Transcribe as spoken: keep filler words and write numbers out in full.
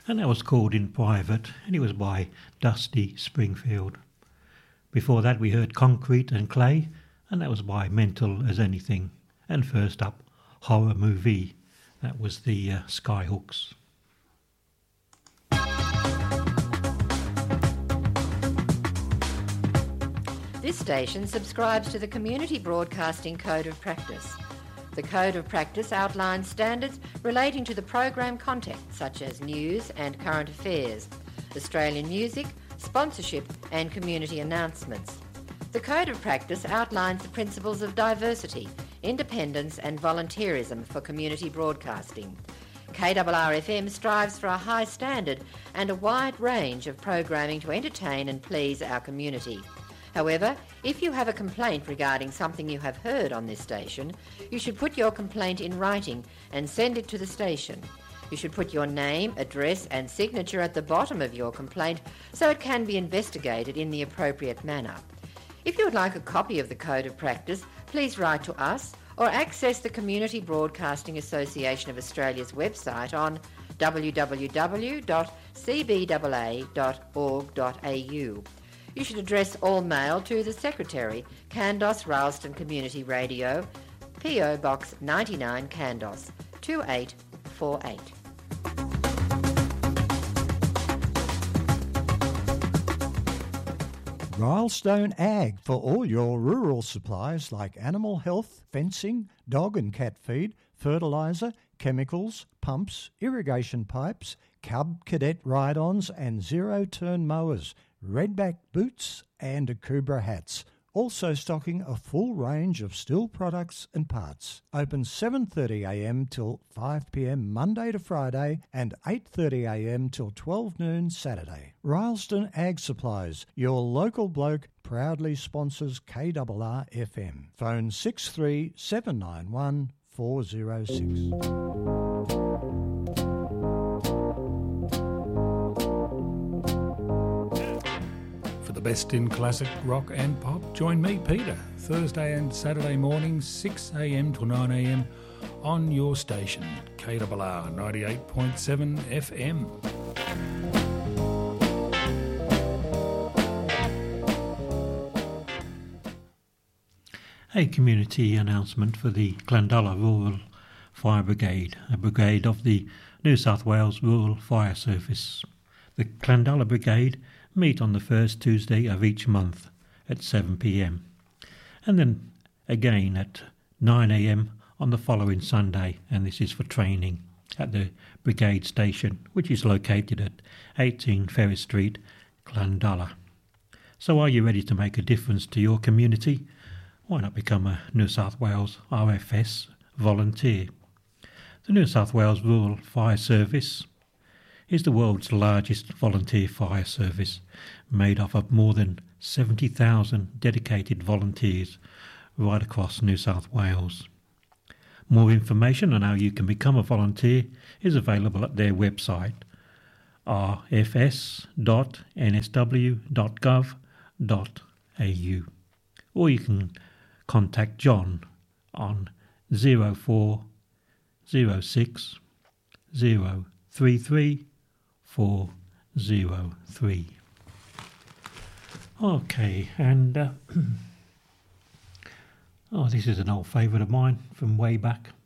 and that was called In Private, and it was by Dusty Springfield. Before that we heard Concrete and Clay, and that was by Mental as Anything. And first up, Horror Movie, that was the uh, Skyhooks. This station subscribes to the Community Broadcasting Code of Practice. The Code of Practice outlines standards relating to the program content, such as news and current affairs, Australian music, sponsorship and community announcements. The Code of Practice outlines the principles of diversity, independence and volunteerism for community broadcasting. K R R F M strives for a high standard and a wide range of programming to entertain and please our community. However, if you have a complaint regarding something you have heard on this station, you should put your complaint in writing and send it to the station. You should put your name, address and signature at the bottom of your complaint so it can be investigated in the appropriate manner. If you would like a copy of the Code of Practice, please write to us or access the Community Broadcasting Association of Australia's website on w w w dot c b a a dot org dot a u. You should address all mail to the Secretary, Kandos Ralston Community Radio, P O Box ninety-nine Kandos, two eight four eight. Rylestone Ag for all your rural supplies like animal health, fencing, dog and cat feed, fertiliser, chemicals, pumps, irrigation pipes, cub cadet ride-ons and zero-turn mowers, redback boots and Akubra hats. Also stocking a full range of Stihl products and parts. Open seven thirty a m till five p m Monday to Friday and eight thirty a m till twelve noon Saturday. Rylestone Ag Supplies, your local bloke, proudly sponsors K R R F M. Phone six three seven nine one four zero six. Best in classic rock and pop. Join me, Peter, Thursday and Saturday mornings, six a m till nine a m on your station, K R R ninety-eight point seven F M. A community announcement for the Clandala Rural Fire Brigade, a brigade of the New South Wales Rural Fire Service. The Clandala Brigade meet on the first Tuesday of each month at seven p m and then again at nine a m on the following Sunday, and this is for training at the brigade station, which is located at eighteen Ferris Street, Clandala. So are you ready to make a difference to your community? Why not become a New South Wales R F S volunteer? The New South Wales Rural Fire Service is the world's largest volunteer fire service, made up of more than seventy thousand dedicated volunteers right across New South Wales. More information on how you can become a volunteer is available at their website, r f s dot n s w dot gov dot a u, or you can contact John on zero four zero six zero three three four zero three. Okay, and uh, oh, this is an old favourite of mine from way back.